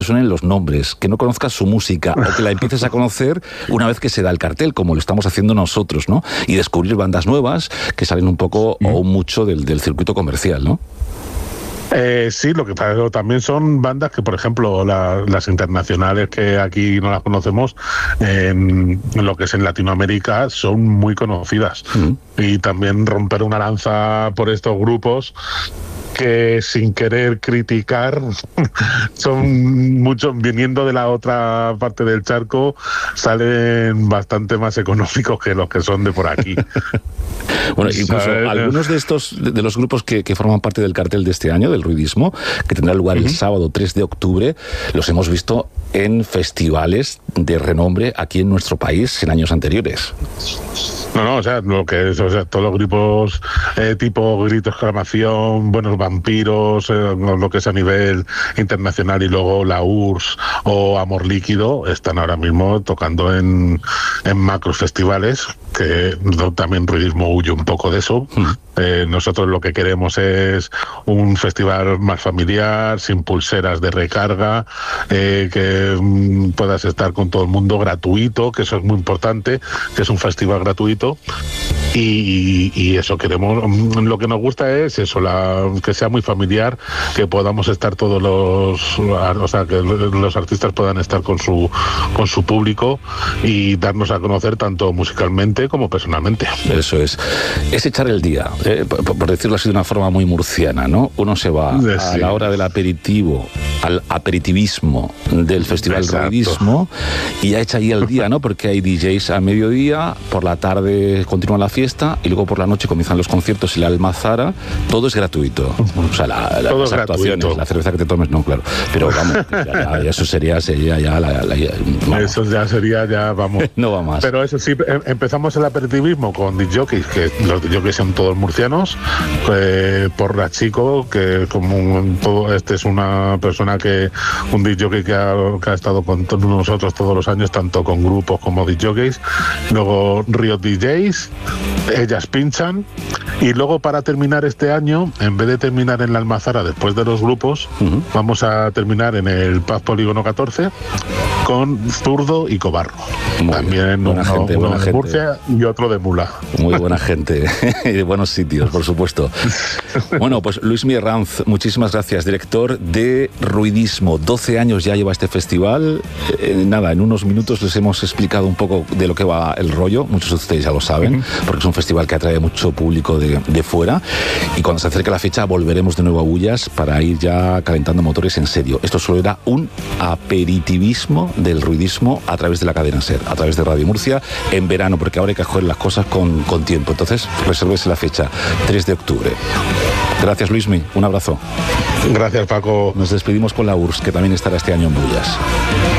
suenen los nombres, que no conozcas su música o que la empieces a conocer una vez que se da el cartel, como lo estamos haciendo nosotros, ¿no? Y descubrir bandas nuevas que salen un poco o mucho del circuito comercial, ¿no? Sí, lo que pasa es que también son bandas que, por ejemplo, las internacionales que aquí no las conocemos, en lo que es en Latinoamérica, son muy conocidas. Y también romper una lanza por estos grupos que, sin querer criticar, son muchos, viniendo de la otra parte del charco, salen bastante más económicos que los que son de por aquí. Bueno, incluso algunos de los grupos que forman parte del cartel de este año, del Ruidismo, que tendrá lugar el sábado 3 de octubre, los hemos visto en festivales de renombre aquí en nuestro país en años anteriores. No, o sea, lo que es, o sea, todos los grupos tipo Grito, Exclamación, Buenos Vampiros, lo que es a nivel internacional, y luego la URSS o Amor Líquido, están ahora mismo tocando en macros festivales, que también Ruidismo huye un poco de eso. Nosotros lo que queremos es un festival más familiar, sin pulseras de recarga, que puedas estar con todo el mundo, gratuito, que eso es muy importante, que es un festival gratuito. Y eso queremos. Lo que nos gusta es eso, que sea muy familiar, que podamos estar todos o sea, que los artistas puedan estar con su público y darnos a conocer tanto musicalmente como personalmente. Eso es echar el día, por decirlo así de una forma muy murciana, ¿no? Uno se va a la hora del aperitivo, al aperitivismo del Festival Ruidismo, y ya echa ahí el día, ¿no? Porque hay DJs a mediodía, por la tarde continúa la fiesta y luego por la noche comienzan los conciertos y la almazara. Todo es gratuito. O sea, las actuaciones, gratuito. La cerveza que te tomes, no, claro. Pero vamos, eso sería ya eso ya sería, vamos. No va más. Pero eso sí, empezamos el aperitivismo con discjockeys, que los disjockeys son todos murcianos. Porra Chico, que este es una persona un discjockey que ha estado con todos nosotros todos los años, tanto con grupos como disjockeys. Luego Riot DJs, ellas pinchan, y luego, para terminar este año, en vez de terminar en la almazara después de los grupos, vamos a terminar en el Paz Polígono 14 con Zurdo y Cobarro. También buena gente. de Murcia y otro de Mula. Muy buena gente y de buenos sitios, por supuesto. Bueno, pues Luismi Herranz, muchísimas gracias, director de Ruidismo. 12 años ya lleva este festival. Nada, en unos minutos les hemos explicado un poco de lo que va el rollo. Muchos de ustedes ya lo saben, porque es un festival que atrae mucho público de fuera, y cuando se acerque la fecha volveremos de nuevo a Bullas para ir ya calentando motores en serio. Esto solo era un aperitivismo del Ruidismo a través de la cadena SER, a través de Radio Murcia, en verano, porque ahora hay que coger las cosas con tiempo. Entonces, resérvese la fecha, 3 de octubre. Gracias, Luismi, un abrazo. Gracias, Paco. Nos despedimos con la URSS, que también estará este año en Bullas.